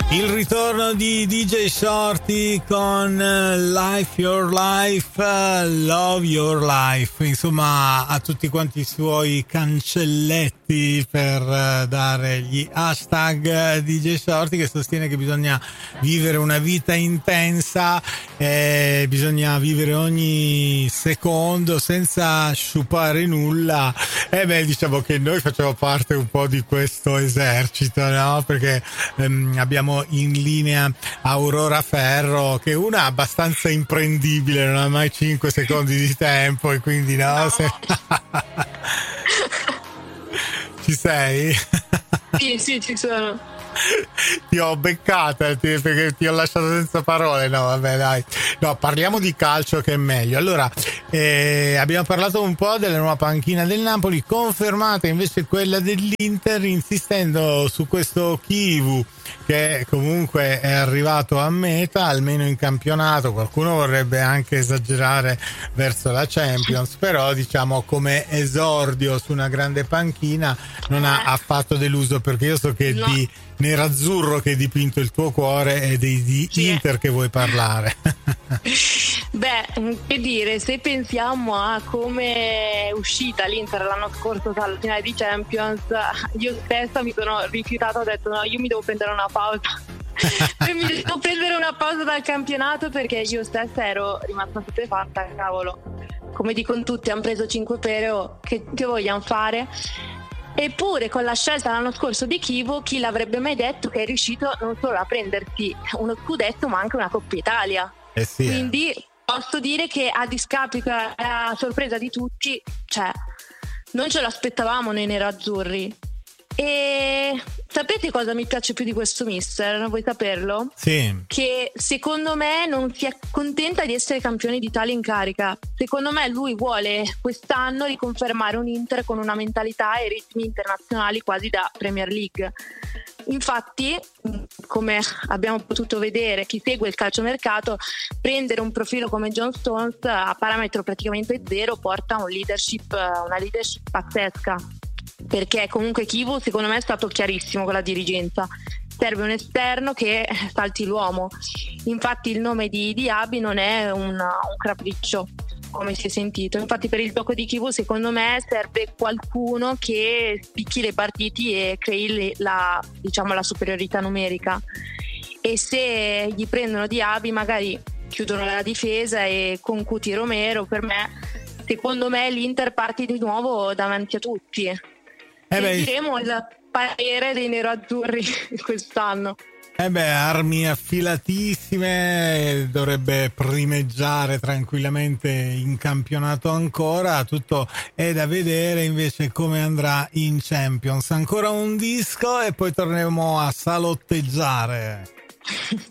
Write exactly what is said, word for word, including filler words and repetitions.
Il ritorno di D J Shorty con Life Your Life, Love Your Life, insomma a tutti quanti i suoi cancelletti per dare gli hashtag D J Shorty, che sostiene che bisogna vivere una vita intensa, eh, bisogna vivere ogni secondo senza sciupare nulla. E eh beh, diciamo che noi facciamo parte un po' di questo esercito, no? Perché ehm, abbiamo in linea Aurora Ferro, che è una abbastanza imprendibile, non ha mai cinque secondi di tempo e quindi no, no. Se... Ci sei? Sì, sì, ci sono. Ti ho beccata ti, perché ti ho lasciato senza parole. No, vabbè, dai. No, parliamo di calcio, che è meglio. Allora, eh, abbiamo parlato un po' della nuova panchina del Napoli, confermata invece quella dell'Inter, insistendo su questo Chivu, che comunque è arrivato a meta, almeno in campionato. Qualcuno vorrebbe anche esagerare verso la Champions, però diciamo come esordio su una grande panchina non ha affatto deluso, perché io so che no. di nerazzurro che hai dipinto il tuo cuore e di, di sì. Inter che vuoi parlare. Beh, che dire, se pensiamo a come è uscita l'Inter l'anno scorso dalla finale di Champions, io stessa mi sono rifiutata, ho detto no, io mi devo prendere una pausa. mi devo prendere una pausa dal campionato, perché io stessa ero rimasta stupefatta, cavolo, come dicono tutti, hanno preso cinque pero, che, che vogliamo fare? Eppure con la scelta l'anno scorso di Chivu, chi l'avrebbe mai detto che è riuscito non solo a prendersi uno scudetto ma anche una Coppa Italia. Eh sì, quindi eh. posso dire che a discapito, a sorpresa di tutti, cioè non ce l'aspettavamo noi nerazzurri. E sapete cosa mi piace più di questo mister? Vuoi saperlo? Sì. Che secondo me non si accontenta di essere campione d'Italia in carica. Secondo me lui vuole quest'anno riconfermare un Inter con una mentalità e ritmi internazionali quasi da Premier League. Infatti, come abbiamo potuto vedere, chi segue il calciomercato, prendere un profilo come John Stones a parametro praticamente zero porta un leadership, una leadership pazzesca. Perché comunque Chivu secondo me è stato chiarissimo con la dirigenza: serve un esterno che salti l'uomo. Infatti il nome di Diaby non è un, un capriccio, come si è sentito. Infatti per il gioco di Chivu secondo me serve qualcuno che spicchi le partiti e crei le, la, diciamo, la superiorità numerica. E se gli prendono Diaby magari chiudono la difesa, e con Cuti Romero, per me, secondo me l'Inter parte di nuovo davanti a tutti. Eh e diremo il parere dei nerazzurri quest'anno. Eh beh, armi affilatissime, dovrebbe primeggiare tranquillamente in campionato ancora. Tutto è da vedere invece come andrà in Champions. Ancora un disco e poi torneremo a salotteggiare.